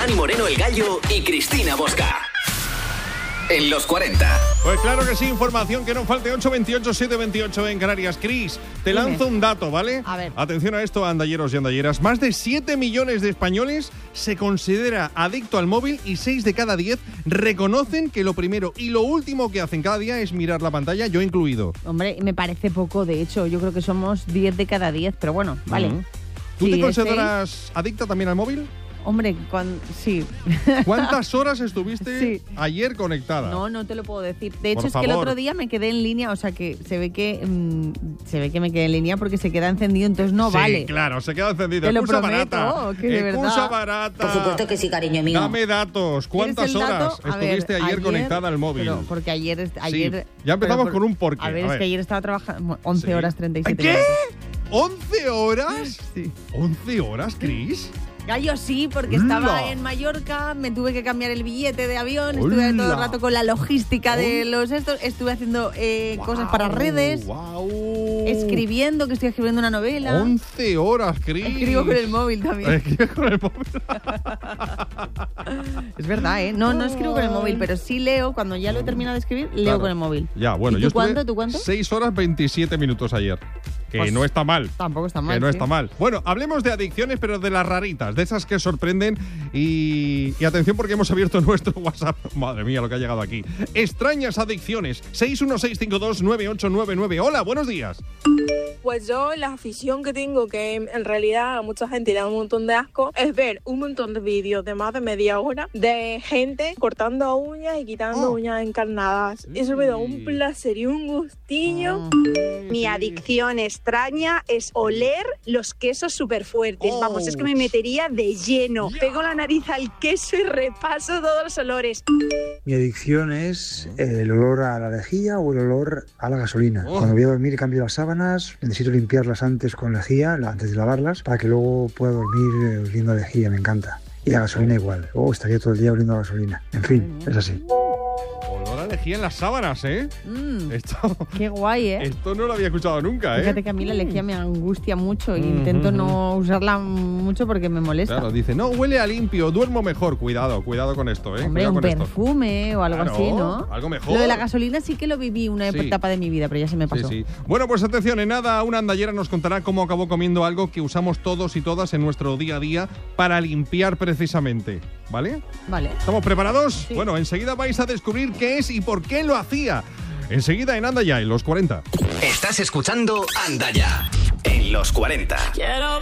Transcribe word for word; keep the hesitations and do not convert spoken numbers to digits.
Dani Moreno el Gallo y Cristina Bosca. En los cuarenta. Pues claro que sí, información que no falte. Ocho veintiocho, siete veintiocho en Canarias. Cris, te Dime. lanzo un dato, ¿vale? A ver. Atención a esto, andalleros y andalleras. Más de siete millones de españoles se considera adicto al móvil y seis de cada diez reconocen que lo primero y lo último que hacen cada día es mirar la pantalla, yo incluido. Hombre, me parece poco, de hecho. Yo creo que somos diez de cada diez, pero bueno, vale. Uh-huh. ¿Tú Sí, te de consideras seis. adicta también al móvil? Hombre, cuan- sí. ¿Cuántas horas estuviste Sí. ayer conectada? No, no te lo puedo decir. De hecho, Por es que el favor. otro día me quedé en línea, o sea que se ve que mm, se ve que me quedé en línea porque se queda encendido, entonces no sí, vale. claro, se queda encendido. Te lo Excusa prometo, barata. que de Excusa verdad. barata. Por supuesto que sí, cariño mío. Dame datos. ¿Cuántas ¿Quieres el horas dato? A ver, estuviste ayer, conectada al móvil? Pero porque ayer... es- ayer Ya empezamos pero con un porqué. A ver, A es ver. que ayer estaba trabajando once Sí. horas treinta y siete ¿Qué? minutos. ¿once horas? Sí. ¿once horas, Cris? Gallo sí, porque ¡Hola! estaba en Mallorca, me tuve que cambiar el billete de avión, estuve ¡Hola! todo el rato con la logística de ¡Hola! los estos, estuve haciendo eh, cosas para redes, Wow. escribiendo, que estoy escribiendo una novela. once horas, Cris. Escribo con el móvil también. Escribes con el móvil. Es verdad, ¿eh? No, no escribo con el móvil, pero sí leo, cuando ya lo he terminado de escribir, leo Claro. con el móvil. Ya, bueno, ¿Y yo tú cuánto? estuve ¿Tú cuánto? seis horas veintisiete minutos ayer. Que Pues no está mal. Tampoco está mal. Que no sí. está mal. Bueno, hablemos de adicciones, pero de las raritas, de esas que sorprenden. Y, y atención porque hemos abierto nuestro WhatsApp. Madre mía, lo que ha llegado aquí. Extrañas adicciones. seis uno seis cinco dos nueve ocho nueve nueve. Hola, buenos días. Pues yo la afición que tengo, que en realidad a mucha gente le da un montón de asco, es ver un montón de vídeos de más de media hora de gente cortando uñas y quitando Oh. uñas encarnadas. Eso me da un placer y un gustillo. Mi adicción extraña es oler los quesos súper fuertes. Oh. Vamos, es que me metería de lleno. Pego la nariz al queso y repaso todos los olores. Mi adicción es el olor a la lejía o el olor a la gasolina. Oh. Cuando voy a dormir y cambio las sábanas, necesito limpiarlas antes con lejía, la- antes de lavarlas, para que luego pueda dormir eh, oliendo a lejía. Me encanta. Y la gasolina igual. Oh, estaría todo el día oliendo a gasolina. En fin, es así. Olor a lejía en las sábanas, ¿eh? Mm, Esto, qué guay, ¿eh? esto no lo había escuchado nunca, ¿eh? Fíjate que a mí la lejía me angustia mucho e Mm, intento mm, no usarla mucho porque me molesta. Claro, dice, no, huele a limpio, duermo mejor. Cuidado, cuidado con esto, ¿eh? Hombre, Cuidado un con esto. perfume o algo Claro, así, ¿no? algo mejor. Lo de la gasolina sí que lo viví una Sí. etapa de mi vida, pero ya se me Sí, pasó. sí. Bueno, pues atención, en nada, una andallera nos contará cómo acabó comiendo algo que usamos todos y todas en nuestro día a día para limpiar precisamente, ¿vale? Vale. ¿Estamos preparados? Sí. Bueno, enseguida vais a descubrir qué es y por qué lo hacía. Enseguida en Anda Ya, en los cuarenta. Estás escuchando Anda Ya. En los cuarenta.